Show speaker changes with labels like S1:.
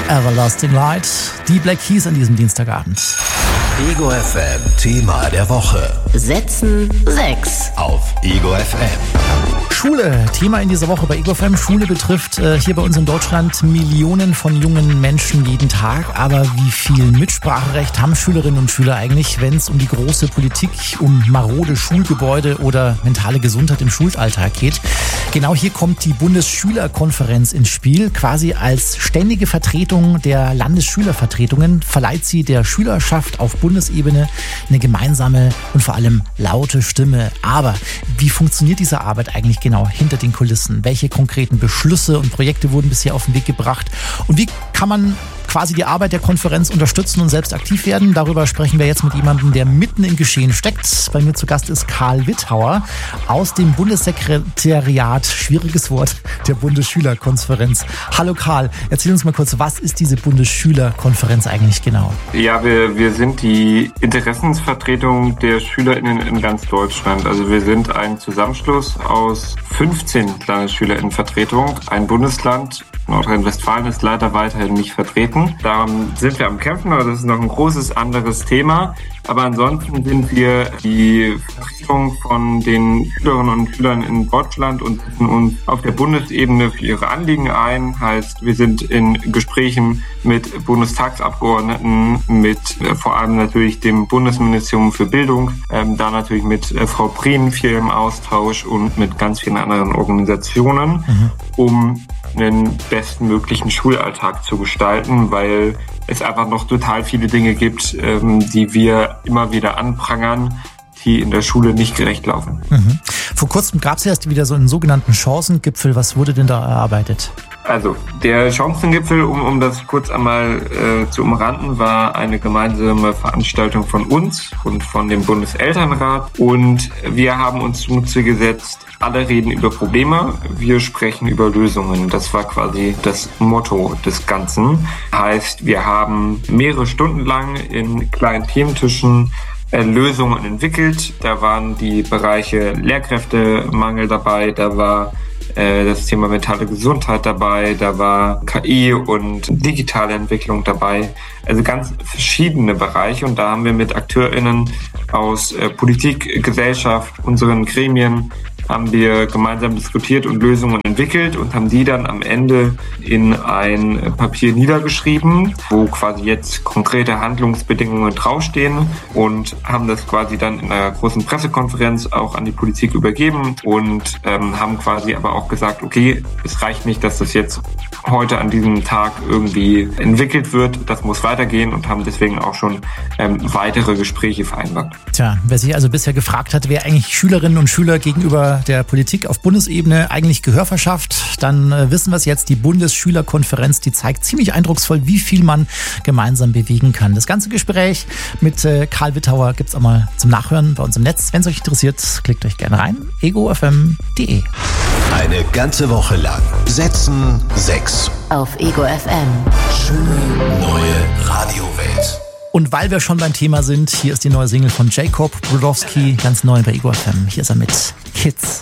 S1: Everlasting Light, die Black Keys an diesem Dienstagabend.
S2: Ego FM Thema der Woche.
S3: Setzen 6
S2: auf Ego FM.
S1: Schule, Thema in dieser Woche bei Ego FM. Schule betrifft hier bei uns in Deutschland Millionen von jungen Menschen jeden Tag. Aber wie viel Mitspracherecht haben Schülerinnen und Schüler eigentlich, wenn es um die große Politik, um marode Schulgebäude oder mentale Gesundheit im Schulalltag geht? Genau hier kommt die Bundesschülerkonferenz ins Spiel. Quasi als ständige Vertretung der Landesschülervertretungen verleiht sie der Schülerschaft auf Bundesebene eine gemeinsame und vor allem laute Stimme. Aber wie funktioniert diese Arbeit eigentlich genau hinter den Kulissen? Welche konkreten Beschlüsse und Projekte wurden bisher auf den Weg gebracht? Und wie kann man quasi die Arbeit der Konferenz unterstützen und selbst aktiv werden? Darüber sprechen wir jetzt mit jemandem, der mitten im Geschehen steckt. Bei mir zu Gast ist Karl Wittauer aus dem Bundessekretariat, schwieriges Wort, der Bundesschülerkonferenz. Hallo Karl, erzähl uns mal kurz, was ist diese Bundesschülerkonferenz eigentlich genau?
S4: Ja, wir sind die Interessensvertretung der SchülerInnen in ganz Deutschland. Also wir sind ein Zusammenschluss aus 15 LandesschülerInnenvertretungen. Ein Bundesland, Nordrhein-Westfalen, ist leider weiterhin nicht vertreten. Darum sind wir am Kämpfen, aber das ist noch ein großes anderes Thema. Aber ansonsten sind wir die Vertretung von den Schülerinnen und Schülern in Deutschland und setzen uns auf der Bundesebene für ihre Anliegen ein. Heißt, wir sind in Gesprächen mit Bundestagsabgeordneten, mit vor allem natürlich dem Bundesministerium für Bildung, da natürlich mit Frau Prien viel im Austausch und mit ganz vielen anderen Organisationen, um einen bestmöglichen Schulalltag zu gestalten, weil es einfach noch total viele Dinge gibt, die wir immer wieder anprangern, die in der Schule nicht gerecht laufen.
S1: Vor kurzem gab es erst wieder so einen sogenannten Chancengipfel. Was wurde denn da erarbeitet?
S4: Also der Chancengipfel, um das kurz einmal zu umranden, war eine gemeinsame Veranstaltung von uns und von dem Bundeselternrat. Und wir haben uns zum Ziel gesetzt, alle reden über Probleme, wir sprechen über Lösungen. Das war quasi das Motto des Ganzen. Heißt, wir haben mehrere Stunden lang in kleinen Thementischen Lösungen entwickelt. Da waren die Bereiche Lehrkräftemangel dabei, da war das Thema mentale Gesundheit dabei, da war KI und digitale Entwicklung dabei. Also ganz verschiedene Bereiche, und da haben wir mit AkteurInnen aus Politik, Gesellschaft, unseren Gremien, haben wir gemeinsam diskutiert und Lösungen entwickelt und haben die dann am Ende in ein Papier niedergeschrieben, wo quasi jetzt konkrete Handlungsbedingungen draufstehen, und haben das quasi dann in einer großen Pressekonferenz auch an die Politik übergeben und haben quasi aber auch gesagt, okay, es reicht nicht, dass das jetzt heute an diesem Tag irgendwie entwickelt wird, das muss weitergehen, und haben deswegen auch schon weitere Gespräche vereinbart.
S1: Tja, wer sich also bisher gefragt hat, wer eigentlich Schülerinnen und Schüler gegenüber der Politik auf Bundesebene eigentlich Gehör verschafft, dann wissen wir es jetzt. Die Bundesschülerkonferenz, die zeigt ziemlich eindrucksvoll, wie viel man gemeinsam bewegen kann. Das ganze Gespräch mit Karl Wittauer gibt es auch mal zum Nachhören bei uns im Netz. Wenn es euch interessiert, klickt euch gerne rein. egofm.de.
S2: Eine ganze Woche lang Setzen 6
S3: auf Ego FM.
S2: Schöne neue Radiowelt.
S1: Und weil wir schon beim Thema sind, hier ist die neue Single von Jacob Brodowski, ganz neu bei Ego FM. Hier ist er mit Kids.